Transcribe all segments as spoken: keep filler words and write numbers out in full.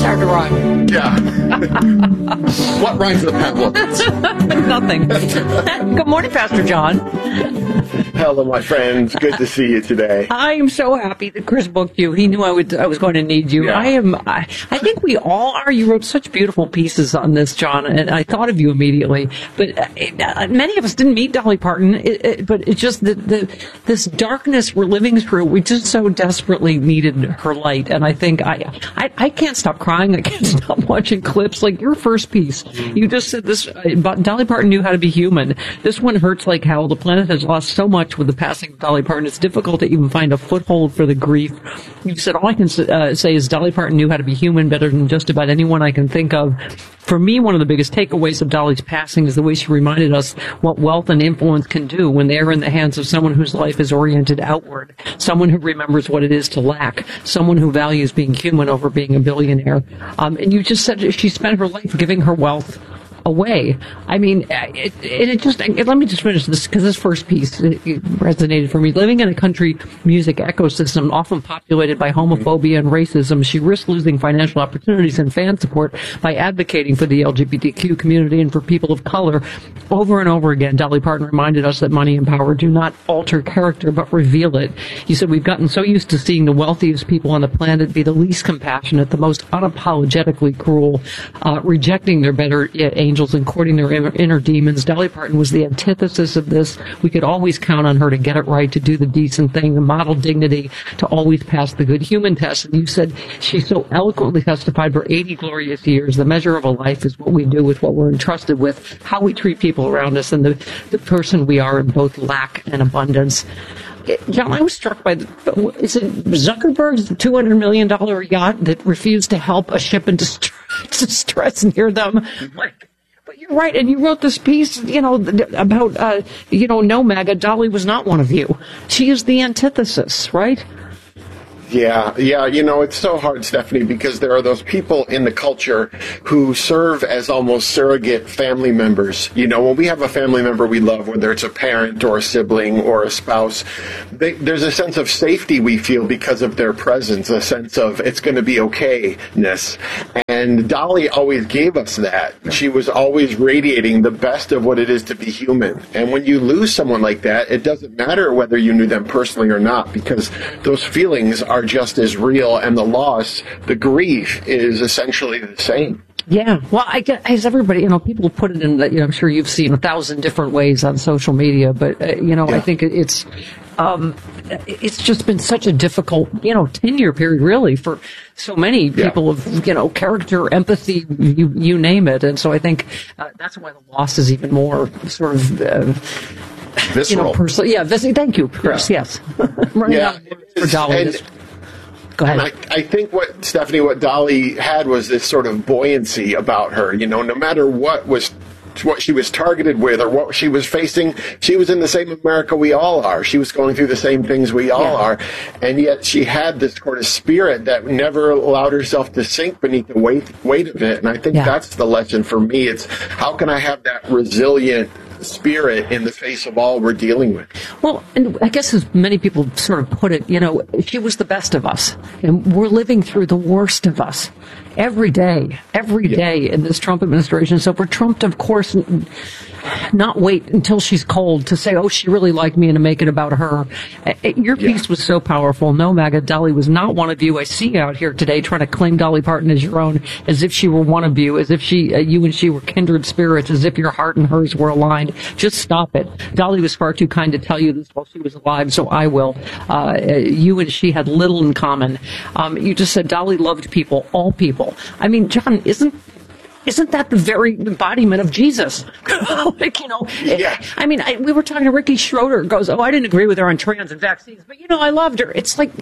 hard to rhyme. Yeah. What rhymes with Pavlovitz? Nothing. Good morning, Pastor John. Hello, my friends. Good to see you today. I am so happy that Chris booked you. He knew I would. I was going to need you. Yeah. I am. I, I think we all are. You wrote such beautiful pieces on this, John, and I thought of you immediately. But uh, many of us didn't meet Dolly Parton. It, it, but it's just the, the this darkness we're living through. We just so desperately needed her light, and I think I I, I can't stop crying. I can't stop watching clips. Like your first piece, you just said this. Uh, Dolly Parton knew how to be human. This one hurts like hell. The planet has lost so much with the passing of Dolly Parton. It's difficult to even find a foothold for the grief. You said, all I can uh, say is Dolly Parton knew how to be human better than just about anyone I can think of. For me, one of the biggest takeaways of Dolly's passing is the way she reminded us what wealth and influence can do when they are in the hands of someone whose life is oriented outward, someone who remembers what it is to lack, someone who values being human over being a billionaire. Um, and you just said she spent her life giving her wealth away. I mean, it, it, it just, it, let me just finish this, because this first piece it, it resonated for me. Living in a country music ecosystem often populated by homophobia and racism, she risked losing financial opportunities and fan support by advocating for the L G B T Q community and for people of color. Over and over again, Dolly Parton reminded us that money and power do not alter character, but reveal it. You said, we've gotten so used to seeing the wealthiest people on the planet be the least compassionate, the most unapologetically cruel, uh, rejecting their better angels and courting their inner demons. Dolly Parton was the antithesis of this. We could always count on her to get it right, to do the decent thing, to model dignity, to always pass the good human test. And you said she so eloquently testified for eighty glorious years. The measure of a life is what we do with what we're entrusted with, how we treat people around us, and the, the person we are in both lack and abundance. John, I was struck by, the, is it Zuckerberg's two hundred million dollars yacht that refused to help a ship in distress, distress near them? Like, but you're right, and you wrote this piece, you know, about, uh, you know, no MAGA, Dolly was not one of you. She is the antithesis, right? Yeah, yeah, you know, it's so hard, Stephanie, because there are those people in the culture who serve as almost surrogate family members. You know, when we have a family member we love, whether it's a parent or a sibling or a spouse, they, there's a sense of safety we feel because of their presence, a sense of it's going to be okay-ness. And Dolly always gave us that. She was always radiating the best of what it is to be human. And when you lose someone like that, it doesn't matter whether you knew them personally or not, because those feelings are just as real, and the loss, the grief, is essentially the same. Yeah, well, I get, as everybody, you know, people put it in, you know, I'm sure you've seen a thousand different ways on social media, but, uh, you know, yeah. I think it's, um, it's just been such a difficult, you know, ten-year period, really, for so many people yeah. of, you know, character, empathy, you you name it. And so I think uh, that's why the loss is even more sort of, uh, visceral. You know, personal. Yeah, vis- thank you, Chris, yeah. yes. yeah, for Dolly. Go ahead. And I, I think what, Stephanie, what Dolly had was this sort of buoyancy about her. You know, no matter what was what she was targeted with or what she was facing, she was in the same America we all are. She was going through the same things we all yeah. are. And yet she had this sort of spirit that never allowed herself to sink beneath the weight, weight of it. And I think yeah. that's the lesson for me. It's how can I have that resilient spirit in the face of all we're dealing with? Well, and I guess as many people sort of put it, you know, she was the best of us, and we're living through the worst of us every day, every yeah. day in this Trump administration. So for Trump to, of course, not wait until she's cold to say, oh, she really liked me, and to make it about her. Your piece yeah. was so powerful. No, MAGA, Dolly was not one of you. I see you out here today trying to claim Dolly Parton as your own, as if she were one of you, as if she, uh, you and she were kindred spirits, as if your heart and hers were aligned. Just stop it. Dolly was far too kind to tell you this while she was alive, so I will. Uh, you and she had little in common. Um, you just said Dolly loved people, all people. I mean, John, isn't Isn't that the very embodiment of Jesus? Like, you know, yeah. I mean, I, we were talking to Ricky Schroeder, goes, oh, I didn't agree with her on trans and vaccines, but, you know, I loved her. It's like,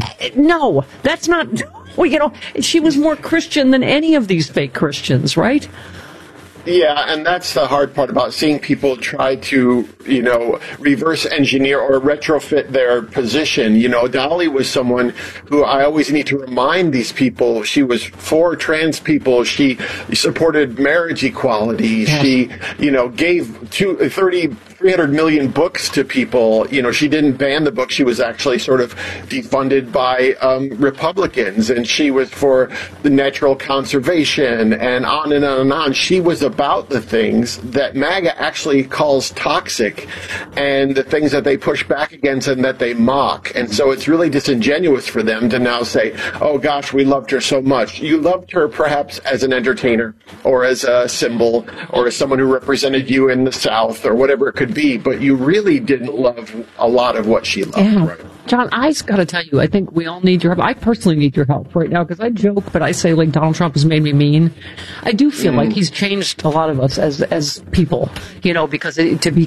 no, that's not, well, you know, she was more Christian than any of these fake Christians, right? Yeah, and that's the hard part about seeing people try to, you know, reverse engineer or retrofit their position. You know, Dolly was someone who I always need to remind these people she was for trans people. She supported marriage equality. Yeah. She, you know, gave two, thirty, three hundred million books to people. You know, she didn't ban the book. She was actually sort of defunded by um, Republicans, and she was for the natural conservation and on and on and on. She was about the things that MAGA actually calls toxic and the things that they push back against and that they mock. And so it's really disingenuous for them to now say, oh gosh, we loved her so much. You loved her perhaps as an entertainer or as a symbol or as someone who represented you in the South or whatever it could be, but you really didn't love a lot of what she loved. Yeah. Right? John, I got to tell you, I think we all need your help. I personally need your help right now because I joke, but I say like Donald Trump has made me mean. I do feel mm. like he's changed a lot of us as as people, you know, because it, to be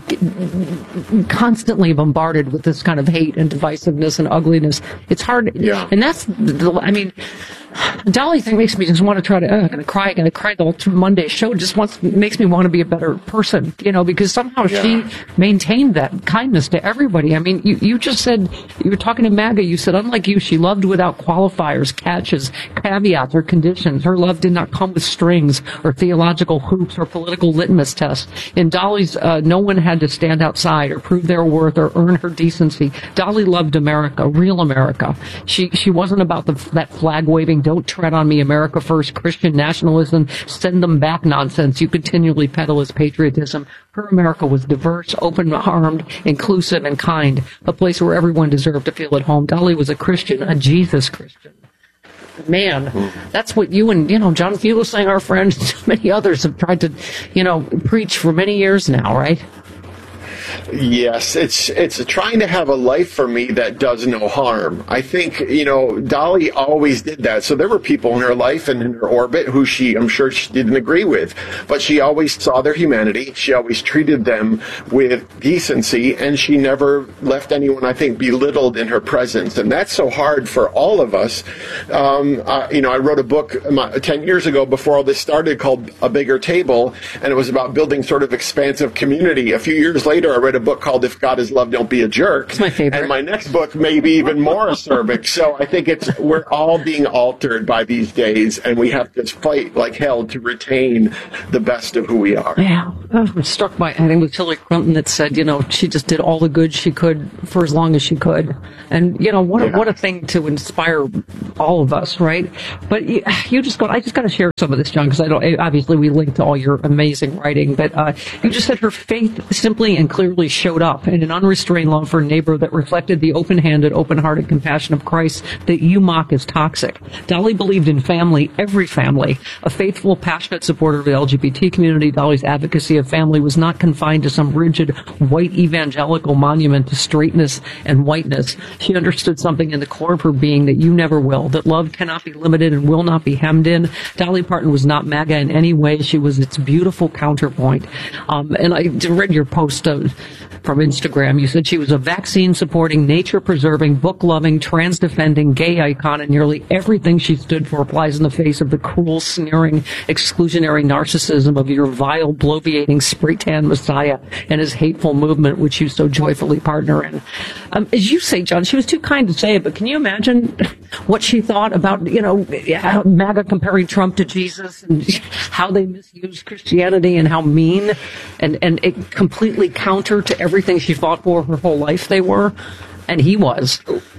constantly bombarded with this kind of hate and divisiveness and ugliness, it's hard. Yeah. And that's, the, I mean, the Dolly thing makes me just want to try to, uh, I'm going to cry, I'm going to cry the whole Monday show. Just wants, makes me want to be a better person, you know, because somehow yeah. she maintained that kindness to everybody. I mean, you, you just said, you were talking to MAGA, you said, unlike you, she loved without qualifiers, catches, caveats, or conditions. Her love did not come with strings or theological hoops or political litmus tests. In Dolly's, uh, no one had to stand outside or prove their worth or earn her decency. Dolly loved America, real America. She, she wasn't about the, that flag-waving, don't tread on me, America first, Christian nationalism, send them back nonsense you continually peddle as patriotism. Her America was diverse, open-armed, inclusive, and kind, a place where everyone deserved to feel at home. Dolly was a Christian, a Jesus Christian. Man, that's what you and, you know, John Fugelsang, our friend, and so many others have tried to, you know, preach for many years now, right? Yes, it's it's trying to have a life for me that does no harm. I think, you know, Dolly always did that. So there were people in her life and in her orbit who she, I'm sure she didn't agree with, but she always saw their humanity. She always treated them with decency, and she never left anyone, I think, belittled in her presence. And that's so hard for all of us. Um, uh, you know, I wrote a book ten years ago before all this started called A Bigger Table, and it was about building sort of expansive community. A few years later, I read a book called If God Is Love, Don't Be a Jerk. It's my favorite. And my next book may be even more acerbic. So I think it's we're all being altered by these days, and we have to fight like hell to retain the best of who we are. Yeah. I was struck by, I think it was Hillary Clinton that said, you know, she just did all the good she could for as long as she could. And, you know, what, yeah. a, what a thing to inspire all of us, right? But you, you just got, I just got to share some of this, John, because I don't, obviously we link to all your amazing writing, but uh, you just said her faith simply and clearly showed up in an unrestrained love for a neighbor that reflected the open-handed, open-hearted compassion of Christ that you mock as toxic. Dolly believed in family, every family. A faithful, passionate supporter of the L G B T community, Dolly's advocacy of family was not confined to some rigid, white evangelical monument to straightness and whiteness. She understood something in the core of her being that you never will, that love cannot be limited and will not be hemmed in. Dolly Parton was not MAGA in any way. She was its beautiful counterpoint. Um, and I read your post uh, from Instagram. You said she was a vaccine-supporting, nature-preserving, book-loving, trans-defending, gay icon, and nearly everything she stood for applies in the face of the cruel, sneering, exclusionary narcissism of your vile, bloviating, spray-tan messiah and his hateful movement, which you so joyfully partner in. Um, as you say, John, she was too kind to say it, but can you imagine what she thought about, you know, MAGA comparing Trump to Jesus and how they misused Christianity and how mean and, and it completely counter to everything she fought for her whole life they were, and he was.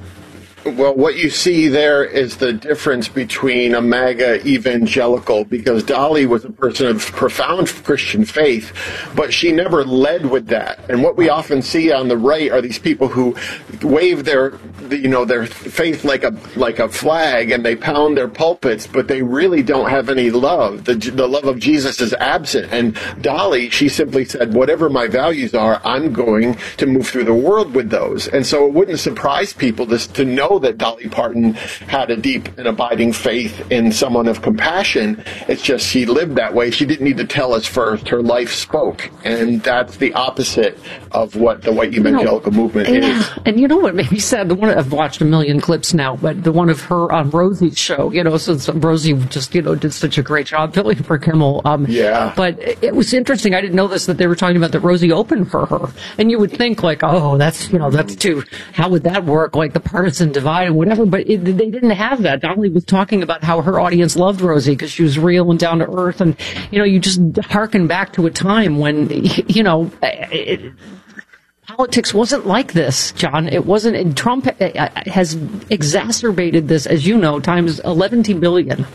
Well, what you see there is the difference between a MAGA evangelical, because Dolly was a person of profound Christian faith, but she never led with that. And what we often see on the right are these people who wave their, you know, their faith like a like a flag, and they pound their pulpits, but they really don't have any love. The the love of Jesus is absent. And Dolly, she simply said, whatever my values are, I'm going to move through the world with those. And so it wouldn't surprise people to, to know that Dolly Parton had a deep and abiding faith in someone of compassion. It's just she lived that way. She didn't need to tell us first. Her life spoke. And that's the opposite of what the white evangelical you know, movement yeah. is. And you know what made me sad? The one, I've watched a million clips now, but the one of her on Rosie's show, you know, since Rosie just, you know, did such a great job filling for Kimmel. Um, yeah. But it was interesting. I didn't know this, that they were talking about that Rosie opened for her. And you would think like, oh, that's, you know, that's too, how would that work? Like the partisan divide and whatever. But it, they didn't have that. Dolly was talking about how her audience loved Rosie because she was real and down to earth. And, you know, you just harken back to a time when, you know, it, politics wasn't like this, John. It wasn't. And Trump has exacerbated this, as you know, times eleven billion.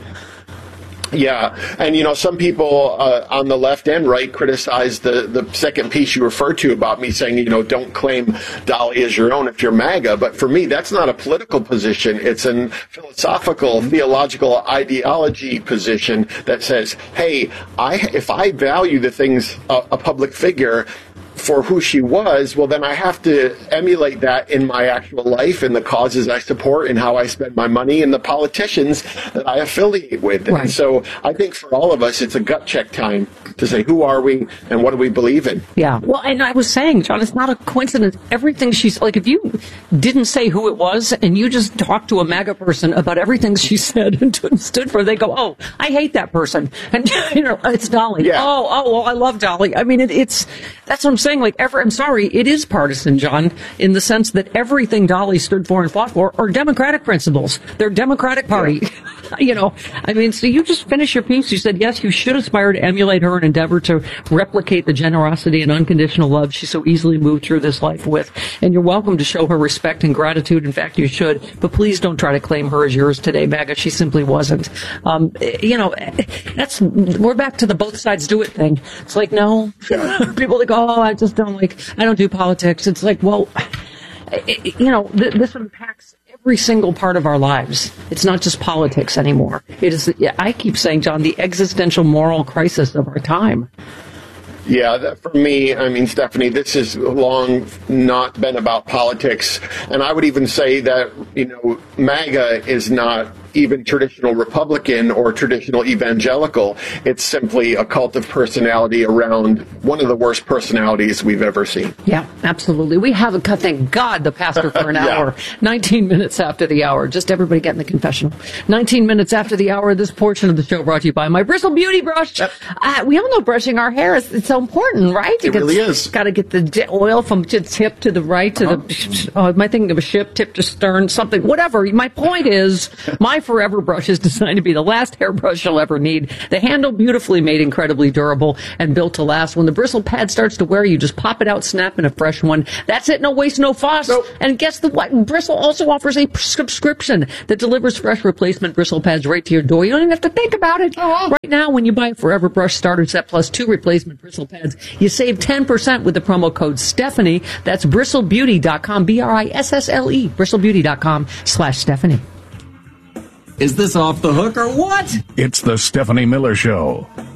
Yeah, and you know, some people uh, on the left and right criticize the, the second piece you referred to about me saying, you know, don't claim Dolly as your own if you're MAGA. But for me, that's not a political position. It's a philosophical, theological ideology position that says, hey, I if I value the things a, a public figure for who she was, well, then I have to emulate that in my actual life and the causes I support and how I spend my money and the politicians that I affiliate with. Right. And so I think for all of us, it's a gut check time to say, who are we and what do we believe in? Yeah. Well, and I was saying, John, it's not a coincidence. Everything she's like, if you didn't say who it was and you just talked to a MAGA person about everything she said and stood for, they go, oh, I hate that person. And, you know, it's Dolly. Yeah. Oh, oh, well, I love Dolly. I mean, it, it's, that's what I'm saying. Like, ever, I'm sorry, it is partisan, John, in the sense that everything Dolly stood for and fought for are Democratic principles. They're Democratic Party. Yeah. You know, I mean, so you just finished your piece. You said, yes, you should aspire to emulate her and endeavor to replicate the generosity and unconditional love she so easily moved through this life with. And you're welcome to show her respect and gratitude. In fact, you should. But please don't try to claim her as yours today, MAGA. She simply wasn't. Um, you know, that's, we're back to the both sides do it thing. It's like, no. Yeah. People that go, oh, I just don't like, I don't do politics. It's like, well, it, you know, th- this impacts every single part of our lives. It's not just politics anymore. It is, I keep saying, John, the existential moral crisis of our time. Yeah, that for me, I mean, Stephanie, this has long not been about politics. And I would even say that, you know, MAGA is not even traditional Republican or traditional evangelical. It's simply a cult of personality around one of the worst personalities we've ever seen. Yeah, absolutely. We have, a, thank God, the pastor for an yeah. hour. nineteen minutes after the hour. Just everybody get in the confessional. nineteen minutes after the hour, this portion of the show brought to you by my Bristle Beauty Brush. Yep. Uh, we all know brushing our hair is it's so important, right? It really is. Got to get the oil from the tip to the right to uh-huh. the, oh, am I thinking of a ship, tip to stern, something, whatever. My point is, my Forever brush is designed to be the last hairbrush you'll ever need. The handle beautifully made, incredibly durable, and built to last. When the bristle pad starts to wear, you just pop it out, snap in a fresh one. That's it. No waste, no fuss. Nope. And guess the what? Bristle also offers a subscription that delivers fresh replacement bristle pads right to your door. You don't even have to think about it. Uh-huh. Right now, when you buy a Forever Brush starter set plus two replacement bristle pads, you save ten percent with the promo code Stephanie. That's bristle beauty dot com, B R I S S L E, bristle beauty dot com slash Stephanie. Is this off the hook or what? It's the Stephanie Miller Show.